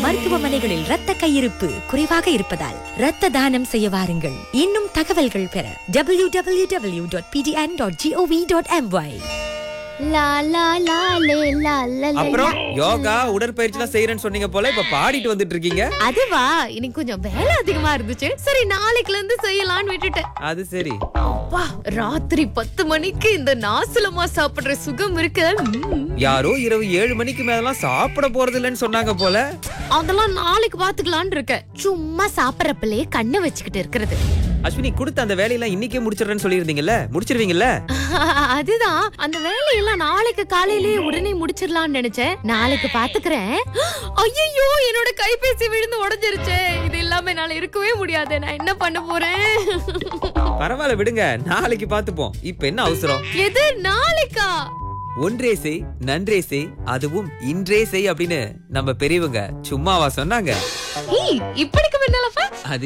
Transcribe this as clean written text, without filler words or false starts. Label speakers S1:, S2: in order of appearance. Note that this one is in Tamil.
S1: மருத்துவமனைகளில் இரத்த கையிருப்பு குறைவாக இருப்பதால் இரத்த தானம் செய்ய வாருங்கள். இன்னும் தகவல்கள் பெற www.pdn.gov.my.
S2: லா லா லா லே லா லா லே.
S3: அப்புறம் யோகா உடற்பயிற்சி எல்லாம் செய்யறேன்னு சொன்னீங்க போல, இப்ப பாடிட்டு வந்துட்டு இருக்கீங்க.
S2: அதுவா, இன்னைக்கு கொஞ்சம் வேலை அதிகமா இருந்துச்சு. சரி, நாளைக்குல இருந்து செய்யலாம்னு விட்டுட்டேன்.
S3: அது சரி.
S2: அப்பா, ராத்திரி 10 மணிக்கு இந்த நாசலமா சாப்பிடுற சுகம் இருக்கு.
S3: யாரோ இரவு 7 மணிக்கு மேலாம் சாப்பிட போறது இல்லைன்னு சொன்னாங்க போல.
S2: அதெல்லாம் நாளைக்கு பாத்துக்கலாம்னு இருக்கேன். சும்மா சாப்பிடறப்பலே கண்ணை வச்சுக்கிட்டு இருக்கிறது.
S3: அஸ்வினி, கொடுத்த அந்த வேலையெல்லாம் இன்னைக்கே முடிச்சிடுறேன்னு சொல்லியிருந்தீங்கல்ல, முடிச்சிருவீங்கல்ல?
S2: அதுதான், அந்த வேலையெல்லாம் நாளைக்கு காலையிலேயே உடனே முடிச்சிடலாம்னு நினைச்சேன். நாளைக்கு பாத்துக்கிறேன். ஐயோ, என்னோட கைபேசி விழுந்து உடைஞ்சிருச்சே. இது இல்லாம என்னால இருக்கவே முடியாது. நான் என்ன பண்ண போறேன்?
S3: பரவாயில்ல விடுங்க, நாளைக்கு பாத்துப்போம். இப்ப என்ன அவசரம்?
S2: எது நாளைக்கா?
S3: ஒன்றே செய் நன்றே செய், அதுவும் இன்றே செய் அப்படின்னு நம்ம பெரியவங்க சும்மாவா சொன்னாங்க?
S2: இப்படிக்கு முன்னாலப்பா
S3: அது